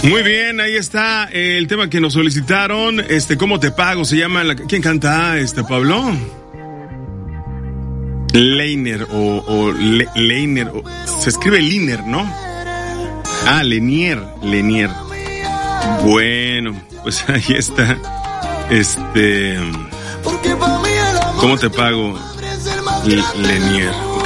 Muy bien, ahí está el tema que nos solicitaron. ¿Cómo te pago? Se llama. ¿Quién canta? Pablo. Leiner o Leiner. Se escribe Liner, ¿no? Ah, Lenier. Bueno, pues ahí está. ¿Cómo te pago? Lenier, ok.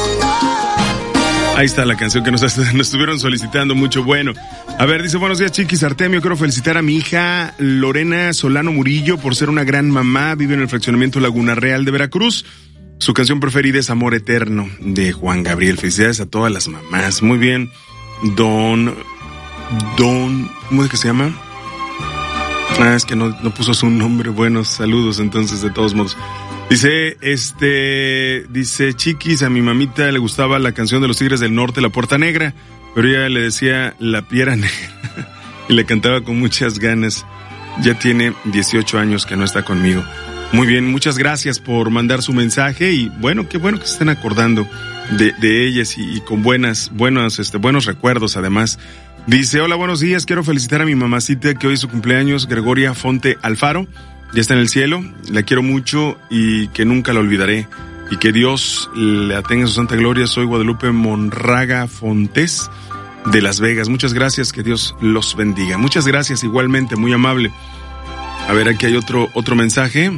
Ahí está la canción que nos estuvieron solicitando mucho. Bueno, a ver, dice: buenos días, Chiquis, Artemio. Quiero felicitar a mi hija Lorena Solano Murillo por ser una gran mamá. Vive en el fraccionamiento Laguna Real de Veracruz. Su canción preferida es Amor Eterno, de Juan Gabriel. Felicidades a todas las mamás. Muy bien. Don, ¿cómo es que se llama? Ah, es que no puso su nombre. Buenos saludos, entonces, de todos modos. Dice, Chiquis, a mi mamita le gustaba la canción de los Tigres del Norte, La Puerta Negra, pero ella le decía La Piedra Negra y le cantaba con muchas ganas. Ya tiene 18 años que no está conmigo. Muy bien, muchas gracias por mandar su mensaje y bueno, qué bueno que se estén acordando de ellas y con buenos recuerdos además. Dice: hola, buenos días, quiero felicitar a mi mamacita que hoy es su cumpleaños, Gregoria Fonte Alfaro. Ya está en el cielo, la quiero mucho y que nunca la olvidaré. Y que Dios la tenga en su santa gloria. Soy Guadalupe Monraga Fontes de Las Vegas. Muchas gracias, que Dios los bendiga. Muchas gracias, igualmente, muy amable. A ver, aquí hay otro mensaje.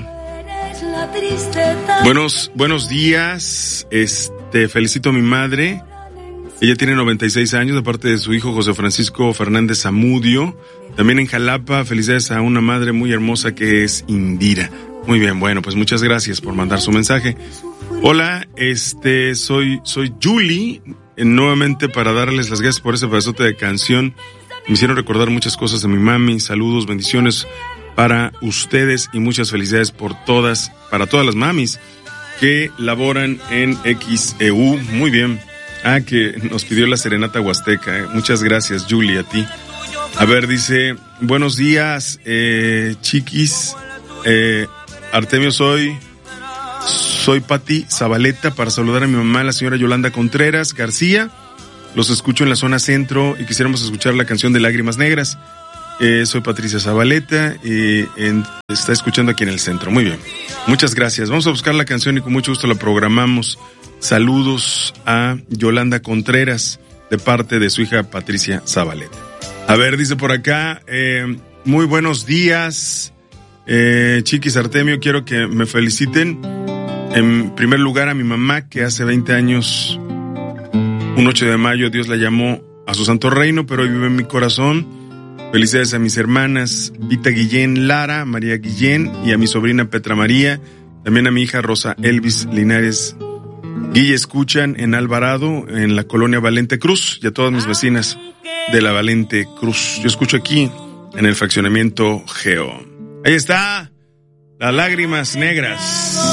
Buenos días, felicito a mi madre. Ella tiene 96 años, de parte de su hijo José Francisco Fernández Zamudio. También en Jalapa, felicidades a una madre muy hermosa que es Indira. Muy bien, bueno, pues muchas gracias por mandar su mensaje. Hola, soy Julie, nuevamente para darles las gracias por ese pedazote de canción. Me hicieron recordar muchas cosas de mi mami. Saludos, bendiciones para ustedes y muchas felicidades para todas las mamis que laboran en XEU. Muy bien. Ah, que nos pidió la serenata huasteca. Muchas gracias, Julie, a ti. A ver, dice: buenos días, Chiquis. Artemio, soy Pati Zabaleta, para saludar a mi mamá, la señora Yolanda Contreras García. Los escucho en la zona centro y quisiéramos escuchar la canción de Lágrimas Negras. Soy Patricia Zabaleta y está escuchando aquí en el centro. Muy bien, muchas gracias. Vamos a buscar la canción y con mucho gusto la programamos. Saludos a Yolanda Contreras de parte de su hija Patricia Zabaleta. A ver, dice por acá: muy buenos días, Chiquis, Artemio. Quiero que me feliciten en primer lugar a mi mamá, que hace 20 años, un 8 de mayo, Dios la llamó a su santo reino, pero hoy vive en mi corazón. Felicidades a mis hermanas Vita Guillén Lara, María Guillén, y a mi sobrina Petra María. También a mi hija Rosa Elvis Linares Guille escuchan en Alvarado, en la colonia Valente Cruz, y a todas mis vecinas de la Valente Cruz. Yo escucho aquí en el fraccionamiento Geo. Ahí está, las Lágrimas Negras.